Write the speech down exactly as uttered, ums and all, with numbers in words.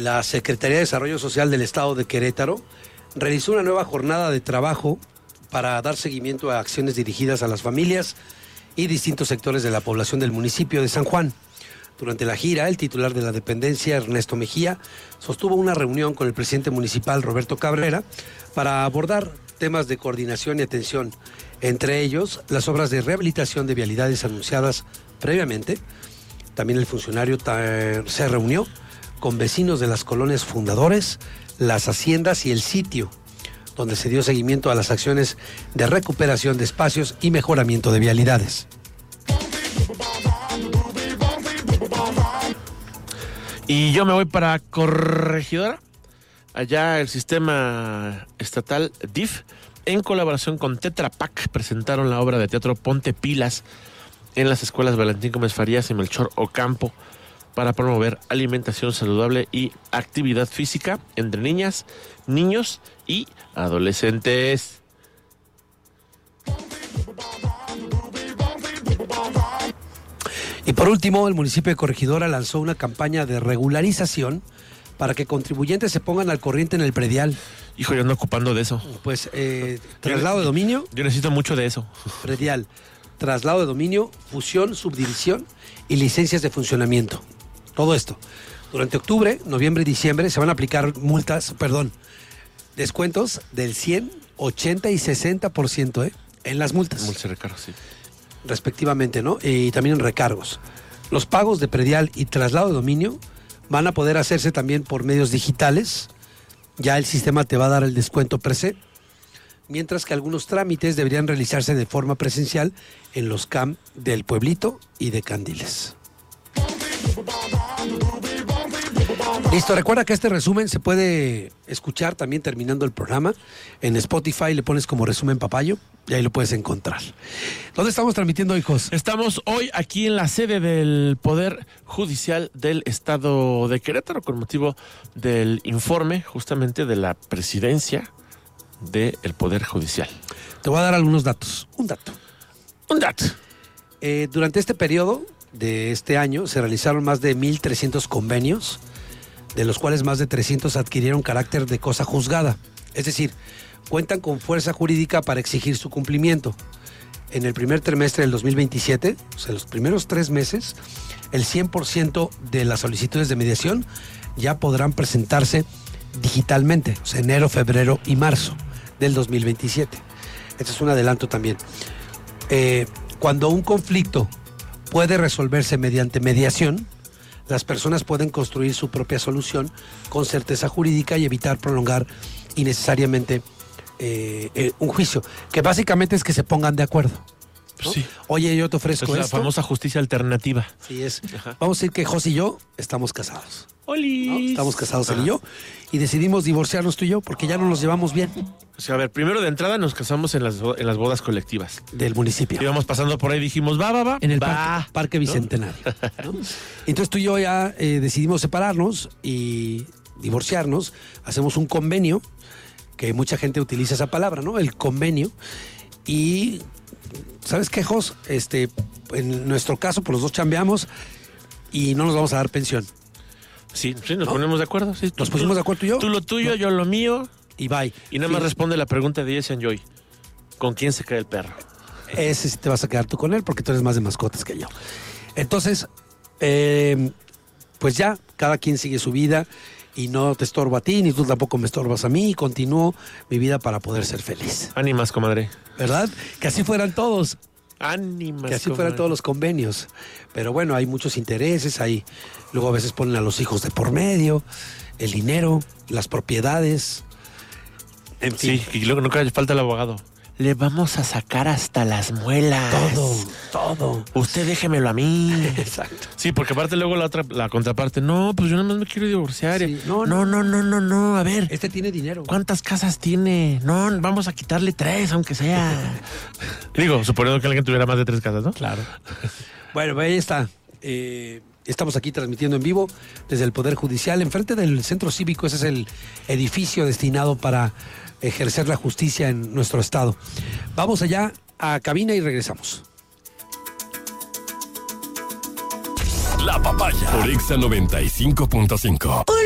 la Secretaría de Desarrollo Social del Estado de Querétaro realizó una nueva jornada de trabajo para dar seguimiento a acciones dirigidas a las familias y distintos sectores de la población del municipio de San Juan. Durante la gira, el titular de la dependencia, Ernesto Mejía, sostuvo una reunión con el presidente municipal, Roberto Cabrera, para abordar temas de coordinación y atención, entre ellos las obras de rehabilitación de vialidades anunciadas previamente. También el funcionario se reunió con vecinos de las colonias Fundadores, Las Haciendas y el sitio, donde se dio seguimiento a las acciones de recuperación de espacios y mejoramiento de vialidades. Y yo me voy para Corregidora. Allá el sistema estatal D I F, en colaboración con Tetra Pak, presentaron la obra de teatro Ponte Pilas en las escuelas Valentín Gómez Farías y Melchor Ocampo para promover alimentación saludable y actividad física entre niñas, niños y adolescentes. Y por último, el municipio de Corregidora lanzó una campaña de regularización para que contribuyentes se pongan al corriente en el predial. Hijo, yo ando ocupando de eso. Pues eh, traslado de dominio. Yo necesito mucho de eso. Predial, traslado de dominio, fusión, subdivisión y licencias de funcionamiento. Todo esto. Durante octubre, noviembre y diciembre se van a aplicar multas, perdón, descuentos del cien, ochenta y sesenta por ciento ¿eh? en las multas. Multas y recargos, sí. Respectivamente, ¿no? Y también en recargos. Los pagos de predial y traslado de dominio van a poder hacerse también por medios digitales. Ya el sistema te va a dar el descuento per se, mientras que algunos trámites deberían realizarse de forma presencial en los C A M del Pueblito y de Candiles. Listo, recuerda que este resumen se puede escuchar también terminando el programa. En Spotify le pones como resumen Papayo y ahí lo puedes encontrar. ¿Dónde estamos transmitiendo, hijos? Estamos hoy aquí en la sede del Poder Judicial del Estado de Querétaro con motivo del informe justamente de la presidencia del Poder Judicial. Te voy a dar algunos datos. Un dato. Un dato. Eh, durante este periodo de este año se realizaron más de mil trescientos convenios, de los cuales más de trescientos adquirieron carácter de cosa juzgada. Es decir, cuentan con fuerza jurídica para exigir su cumplimiento. En el primer trimestre del dos mil veintisiete, o sea, los primeros tres meses, el cien por ciento de las solicitudes de mediación ya podrán presentarse digitalmente, o sea, enero, febrero y marzo del dos mil veintisiete. Este es un adelanto también. Eh, cuando un conflicto puede resolverse mediante mediación, las personas pueden construir su propia solución con certeza jurídica y evitar prolongar innecesariamente eh, eh, un juicio, que básicamente es que se pongan de acuerdo, ¿no? Sí. Oye, yo te ofrezco es la esto. famosa justicia alternativa. Sí, es. Ajá. Vamos a decir que José y yo estamos casados. ¡Oli! ¿No? Estamos casados él y yo y decidimos divorciarnos tú y yo porque ya no nos llevamos bien. O sea, a ver, primero de entrada nos casamos en las, en las bodas colectivas del municipio. Íbamos pasando por ahí y dijimos, va, va, va. En el va. Parque, parque Bicentenario. ¿No? Entonces tú y yo ya eh, decidimos separarnos y divorciarnos. Hacemos un convenio, que mucha gente utiliza esa palabra, ¿no? El convenio. Y, ¿sabes qué, Jos? Este, en nuestro caso, pues los dos chambeamos y no nos vamos a dar pensión. Sí, sí, nos ¿no? ponemos de acuerdo. Sí, nos pusimos de acuerdo tú y yo. Tú lo tuyo, ¿no? yo lo mío. Y bye. Y nada sí. más responde la pregunta de Yes and Joy. ¿Con quién se cae el perro? Ese sí te vas a quedar tú con él porque tú eres más de mascotas que yo. Entonces, eh, pues ya, cada quien sigue su vida y no te estorbo a ti, ni tú tampoco me estorbas a mí y continúo mi vida para poder ser feliz. Ánimas, comadre. ¿Verdad? Que así fueran todos. Ánimas, que así comadre. fueran todos los convenios. Pero bueno, hay muchos intereses, hay, luego a veces ponen a los hijos de por medio, el dinero, las propiedades. En fin. Sí, y luego nunca falta el abogado. Le vamos a sacar hasta las muelas. Todo, todo. Usted déjemelo a mí. Exacto. Sí, porque aparte luego la otra, la contraparte, no, pues yo nada más me quiero divorciar. Sí, no, no, no, no, no, no, a ver. Este tiene dinero. ¿Cuántas casas tiene? No, vamos a quitarle tres, aunque sea. Digo, suponiendo que alguien tuviera más de tres casas, ¿no? Claro. Bueno, ahí está. Eh, estamos aquí transmitiendo en vivo desde el Poder Judicial, enfrente del Centro Cívico. Ese es el edificio destinado para ejercer la justicia en nuestro estado. Vamos allá a cabina y regresamos. La Papaya por Exa noventa y cinco punto cinco.